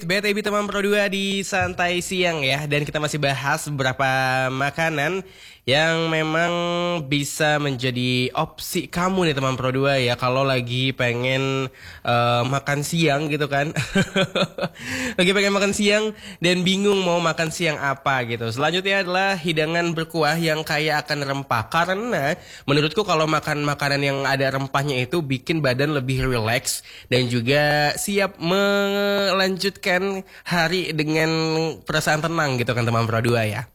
BTB teman Pro 2 di Santai Siang ya. Dan kita masih bahas beberapa makanan yang memang bisa menjadi opsi kamu nih teman Pro 2 ya, kalau lagi pengen makan siang gitu kan. Lagi pengen makan siang dan bingung mau makan siang apa gitu. Selanjutnya adalah hidangan berkuah yang kaya akan rempah. Karena menurutku kalau makan makanan yang ada rempahnya itu bikin badan lebih rileks dan juga siap melanjutkan hari dengan perasaan tenang gitu kan teman Pro 2 ya.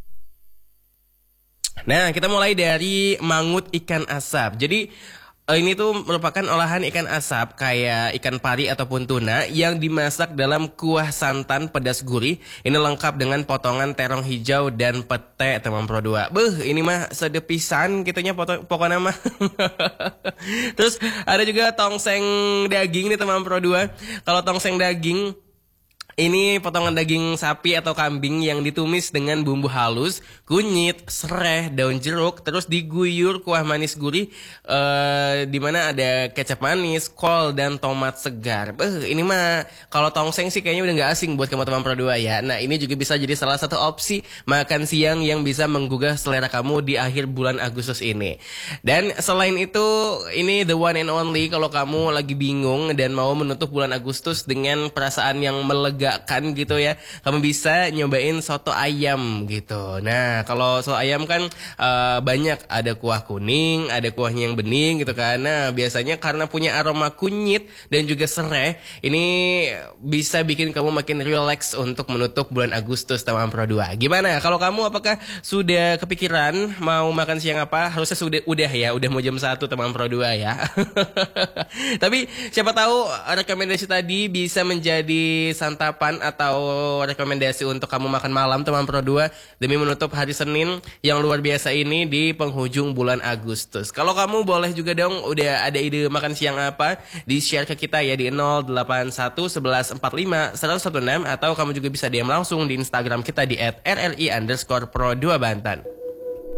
Nah, kita mulai dari mangut ikan asap. Jadi ini tuh merupakan olahan ikan asap kayak ikan pari ataupun tuna yang dimasak dalam kuah santan pedas gurih. Ini lengkap dengan potongan terong hijau dan pete teman Pro 2. Ini mah sedepisan gitunya pokoknya mah. Terus ada juga tongseng daging nih teman Pro 2. Kalau tongseng daging ini potongan daging sapi atau kambing yang ditumis dengan bumbu halus, kunyit, sereh, daun jeruk, terus diguyur kuah manis gurih, di mana ada kecap manis, kol, dan tomat segar. Ini mah kalau tongseng sih kayaknya udah nggak asing buat kamu teman Pro 2 ya. Nah, ini juga bisa jadi salah satu opsi makan siang yang bisa menggugah selera kamu di akhir bulan Agustus ini. Dan selain itu, ini the one and only kalau kamu lagi bingung dan mau menutup bulan Agustus dengan perasaan yang melegakan gitu ya, kamu bisa nyobain soto ayam gitu. Nah, kalau soto ayam kan banyak, ada kuah kuning, ada kuahnya yang bening gitu kan. Nah, biasanya karena punya aroma kunyit dan juga serai, ini bisa bikin kamu makin relax untuk menutup bulan Agustus teman Pro 2. Gimana kalau kamu, apakah sudah kepikiran mau makan siang apa? Harusnya udah ya, udah mau jam 1 teman Pro 2 ya. Tapi siapa tahu rekomendasi tadi bisa menjadi santapan atau rekomendasi untuk kamu makan malam teman Pro 2 demi menutup hari Senin yang luar biasa ini di penghujung bulan Agustus. Kalau kamu boleh juga dong, udah ada ide makan siang apa, di-share ke kita ya di 081 11 45 116, atau kamu juga bisa DM langsung di Instagram kita di @rri_pro2banten.